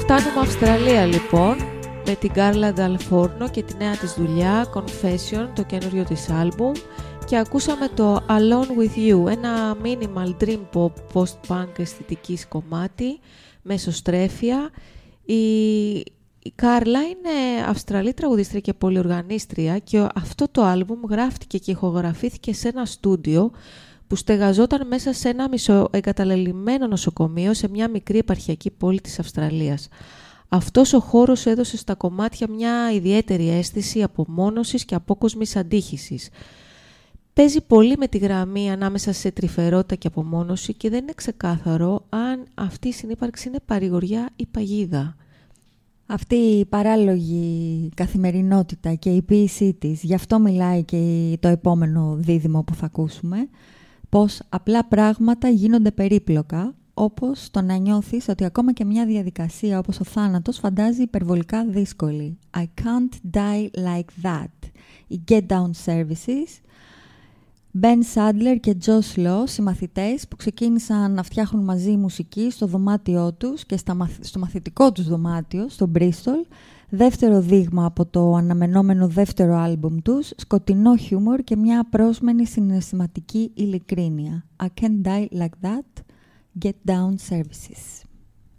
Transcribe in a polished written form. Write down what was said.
Φτάνουμε Αυστραλία λοιπόν, με την Κάρλα Νταλφόρνο και τη νέα της δουλειά Confession, το καινούριο της άλμπουμ, και ακούσαμε το Alone With You, ένα minimal dream pop post-punk αισθητικής κομμάτι με εσωστρέφεια. Η Κάρλα είναι Αυστραλή τραγουδίστρια και πολυοργανίστρια και αυτό το άλμπουμ γράφτηκε και ηχογραφήθηκε σε ένα στούντιο που στεγαζόταν μέσα σε ένα μισοεγκαταλελειμμένο νοσοκομείο σε μια μικρή επαρχιακή πόλη της Αυστραλίας. Αυτός ο χώρος έδωσε στα κομμάτια μια ιδιαίτερη αίσθηση απομόνωσης και απόκοσμης αντίχησης. Παίζει πολύ με τη γραμμή ανάμεσα σε τρυφερότητα και απομόνωση και δεν είναι ξεκάθαρο αν αυτή η συνύπαρξη είναι παρηγοριά ή παγίδα. Αυτή η παράλογη καθημερινότητα και η ποίησή της, γι' αυτό μιλάει και το επόμενο δίδυμο που θα ακούσουμε, πως απλά πράγματα γίνονται περίπλοκα, όπως το να νιώθεις ότι ακόμα και μια διαδικασία όπως ο θάνατος φαντάζει υπερβολικά δύσκολη. I can't die like that. Οι Get Down Services, Ben Sadler και Josh Law, συμμαθητές που ξεκίνησαν να φτιάχνουν μαζί μουσική στο δωμάτιό τους και στο μαθητικό τους δωμάτιο, στο Bristol, δεύτερο δείγμα από το αναμενόμενο δεύτερο άλμπουμ τους, σκοτεινό χιούμορ και μια απρόσμενη συναισθηματική ειλικρίνεια. I can't die like that. Get Down Services.